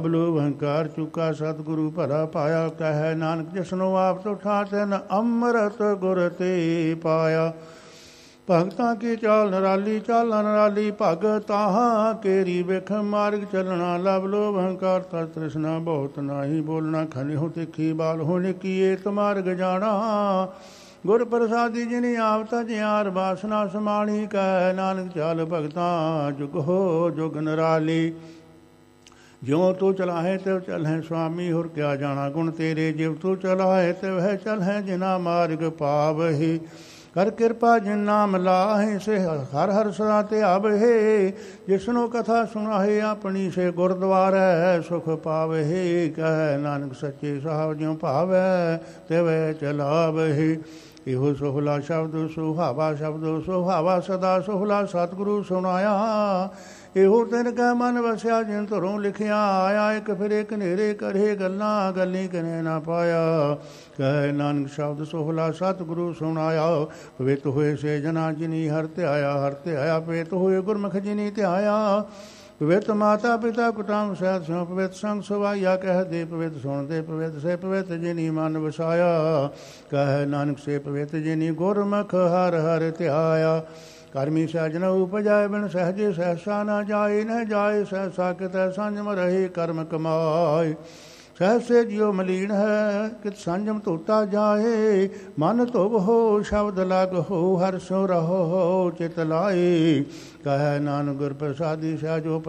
ਲੋਭ ਹੰਕਾਰ ਚੁੱਕਾ ਸਤਿਗੁਰੂ ਭਲਾ ਪਾਇਆ। ਕਹਿ ਨਾਨਕ ਜਿਸਨੂੰ ਆਪ ਤੋਂ ਠਾ ਤਿਨ ਅੰਮ੍ਰਿਤ ਗੁਰ ਤੇ ਪਾਇਆ। ਭਗਤਾਂ ਕੀ ਚਾਲ ਨਿਰਾਲੀ ਚਾਲਾਂ ਨਿਰਾਲੀ ਭਗਤਾਂ ਕੇਰੀ ਵਿਖ ਮਾਰਗ ਚੱਲਣਾ। ਲਵ ਲੋਭ ਹੰਕਾਰ ਤਰ ਤ੍ਰਿਸ਼ਨਾ ਬਹੁਤ ਨਾਹੀ ਬੋਲਣਾ। ਖਨਿਹੁ ਤਿੱਖੀ ਬਾਲ ਹੋ ਨਿਕੀਏ ਤੁਮਾਰਗ ਜਾਣਾ। ਗੁਰ ਪ੍ਰਸਾਦੀ ਜਿਨੀ ਆਪ ਤਜਿਆਰ ਬਾਸਨਾ ਸਮਾਣੀ। ਕਹਿ ਨਾਨਕ ਚਾਲ ਭਗਤਾਂ ਜੁਗ ਹੋ ਜੁਗ ਨਿਰਾਲੀ। ਜਿਉਂ ਤੂੰ ਚਲਾਹੇ ਤਿਵ ਚਲਹਿ ਸੁਆਮੀ ਹੁਰ ਕਿਆ ਜਾਣਾ ਗੁਣ ਤੇਰੇ। ਜਿਵ ਤੂੰ ਚਲਾਹੇ ਤਿਵ ਹੈ ਚਲਹਿ ਜਿਨਾ ਮਾਰਗ ਪਾਵਹੀ। ਕਰ ਕਿਰਪਾ ਜਿਨ ਨਾਮ ਲਾਹੇ ਸੇ ਹਰ ਹਰ ਸਦਾ ਤੇ ਆਵਹੇ। ਜਿਸਨੂੰ ਕਥਾ ਸੁਣਾਹੇ ਆਪਣੀ ਸੇ ਗੁਰਦੁਆਰੈ ਸੁਖ ਪਾਵਹੇ। ਕਹਿ ਨਾਨਕ ਸੱਚੇ ਸਾਹਿਬ ਜਿਉ ਭਾਵੈ ਤਿਵੈ ਚਲਾਵਹੇ। ਇਹੋ ਸੋਹਲਾ ਸ਼ਬਦ ਸੁਹਾਵਾ ਸ਼ਬਦ ਸੁਹਾਵਾ ਸਦਾ ਸੋਹਲਾ ਸਤਿਗੁਰੂ ਸੁਣਾਇਆ। ਇਹੋ ਤਿਨ ਕੈ ਮਨ ਵਸਿਆ ਜਿਨ ਧਰੋਂ ਲਿਖਿਆ ਆਇਆ। ਇੱਕ ਫਿਰ ਇੱਕ ਹਨੇਰੇ ਕਰੇ ਗੱਲਾਂ ਗੱਲੀ ਕਨੇ ਨਾ ਪਾਇਆ। ਕਹਿ ਨਾਨਕ ਸ਼ਬਦ ਸੋਹਲਾ ਸਤਿਗੁਰੂ ਸੁਣਾਇਆ। ਪਵਿੱਤ ਹੋਏ ਸੇ ਜਨਾ ਜਿਨੀ ਹਰਿ ਧਿਆਇਆ। ਹਰਿ ਧਿਆਇਆ ਪਵਿੱਤ ਹੋਏ ਗੁਰਮੁਖ ਜਿਨੀ ਧਿਆਇਆ। ਪਵਿੱਤ ਮਾਤਾ ਪਿਤਾ ਕੁਟੁੰਬ ਸਹਿਤ ਸਿਉ ਪਵਿੱਤ ਸੰਗ ਸੁਭਾਈਆ। ਕਹਿ ਦੇ ਪਵਿੱਤ ਸੁਣਦੇ ਪਵਿੱਤ ਸੇ ਪਵਿੱਤ ਜਿਨੀ ਮਨ ਵਸਾਇਆ। ਕਹਿ ਨਾਨਕ ਸੇ ਪਵਿੱਤ ਜਿਨੀ ਗੁਰਮੁਖ ਹਰਿ ਹਰਿ ਧਿਆਇਆ। ਕਰਮੀ ਸਹਿਜ ਨ ਉਪਜਾਏ ਬਿਨ ਸਹਿਜੇ ਸਹਿਸਾ ਨਾ ਜਾਏ। ਨ ਜਾਏ ਸਹਿਸਾ ਕਿਤੈ ਸੰਜਮ ਰਹੇ ਕਰਮ ਕਮਾਏ। ਸਹਿਸੇ ਜਿਉ ਮਲੀਨ ਹੈ ਕਿਤ ਸੰਜਮ ਧੋਤਾ ਜਾਏ। ਮਨ ਧੁਵ ਹੋ ਸ਼ਬਦ ਲਗ ਹੋ ਹਰਿ ਸਿਉ ਰਹੋ ਚਿਤ ਲਾਏ। ਕਹਿ ਨਾਨਕ ਗੁਰ ਪ੍ਰਸਾਦੀ ਸਹਿਜੋ